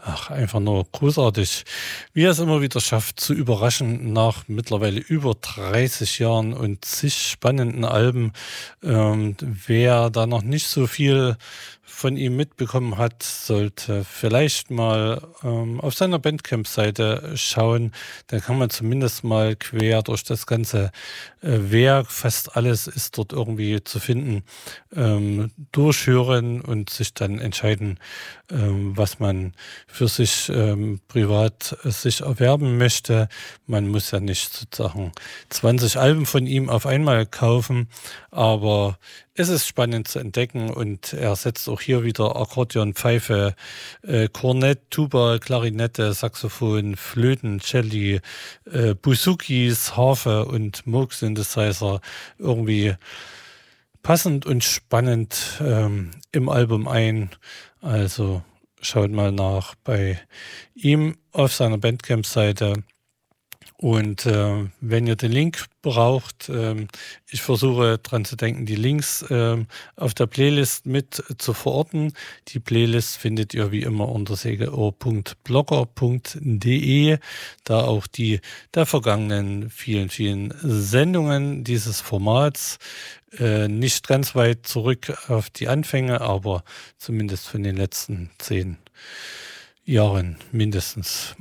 Ach, einfach nur großartig, wie er es immer wieder schafft, zu überraschen nach mittlerweile über 30 Jahren und zig spannenden Alben. Wer da noch nicht so viel von ihm mitbekommen hat, sollte vielleicht mal auf seiner Bandcamp-Seite schauen. Da kann man zumindest mal quer durch das ganze Werk, fast alles ist dort irgendwie zu finden, durchhören und sich dann entscheiden, was man für sich privat sich erwerben möchte. Man muss ja nicht sozusagen 20 Alben von ihm auf einmal kaufen, aber es ist spannend zu entdecken und er setzt auch hier wieder Akkordeon, Pfeife, Kornett, Tuba, Klarinette, Saxophon, Flöten, Celli, Buzukis, Harfe und Moog Synthesizer irgendwie passend und spannend im Album ein. Also schaut mal nach bei ihm auf seiner Bandcamp-Seite. Und wenn ihr den Link braucht, ich versuche dran zu denken, die Links auf der Playlist mit zu verorten. Die Playlist findet ihr wie immer unter segelohr.blogger.de, da auch die der vergangenen vielen, vielen Sendungen dieses Formats, nicht ganz weit zurück auf die Anfänge, aber zumindest von den letzten 10 Jahren mindestens.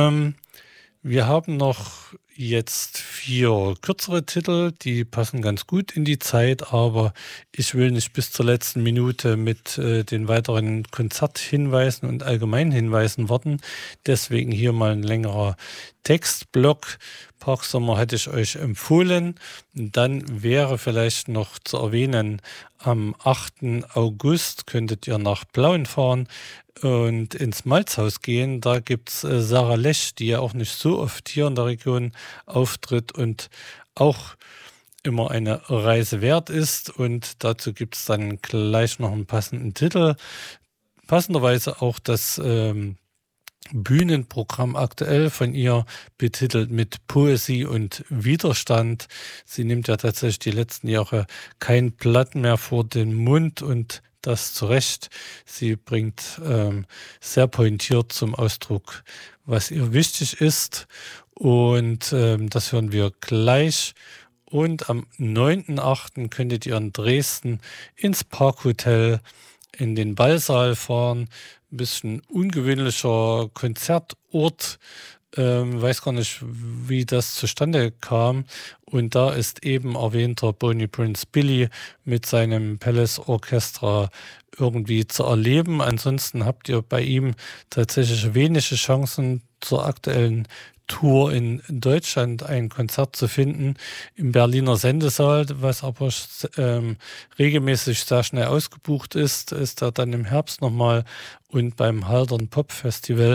Wir haben noch jetzt 4 kürzere Titel, die passen ganz gut in die Zeit, aber ich will nicht bis zur letzten Minute mit den weiteren Konzerthinweisen und Allgemeinhinweisen warten. Deswegen hier mal ein längerer Textblock. Parksommer hätte ich euch empfohlen. Dann wäre vielleicht noch zu erwähnen, am 8. August könntet ihr nach Plauen fahren und ins Malzhaus gehen. Da gibt es Sarah Lech, die ja auch nicht so oft hier in der Region auftritt und auch immer eine Reise wert ist. Und dazu gibt es dann gleich noch einen passenden Titel. Passenderweise auch das Bühnenprogramm aktuell von ihr betitelt mit Poesie und Widerstand. Sie nimmt ja tatsächlich die letzten Jahre kein Blatt mehr vor den Mund und das zu Recht. Sie bringt sehr pointiert zum Ausdruck, was ihr wichtig ist. Und das hören wir gleich. Und am 9.8. könntet ihr in Dresden ins Parkhotel in den Ballsaal fahren. Ein bisschen ungewöhnlicher Konzertort. Weiß gar nicht, wie das zustande kam. Und da ist eben erwähnter Boney Prince Billy mit seinem Palace Orchestra irgendwie zu erleben. Ansonsten habt ihr bei ihm tatsächlich wenige Chancen zur aktuellen Tour in Deutschland ein Konzert zu finden im Berliner Sendesaal, was aber regelmäßig sehr schnell ausgebucht ist er dann im Herbst nochmal und beim Haldern Pop Festival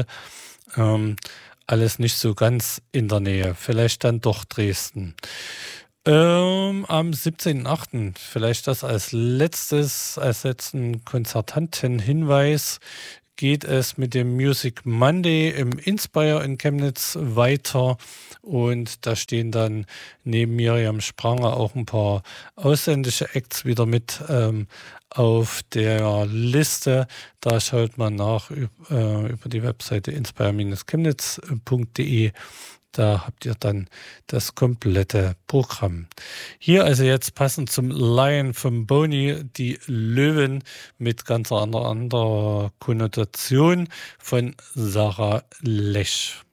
alles nicht so ganz in der Nähe, vielleicht dann doch Dresden. Am 17.8. vielleicht das als letzten Konzertantenhinweis geht es mit dem Music Monday im Inspire in Chemnitz weiter und da stehen dann neben Miriam Spranger auch ein paar ausländische Acts wieder mit auf der Liste. Da schaut man nach über die Webseite inspire-chemnitz.de. Da habt ihr dann das komplette Programm. Hier also jetzt passend zum Lion vom Boney, die Löwen mit ganz anderer Konnotation von Sarah Lech.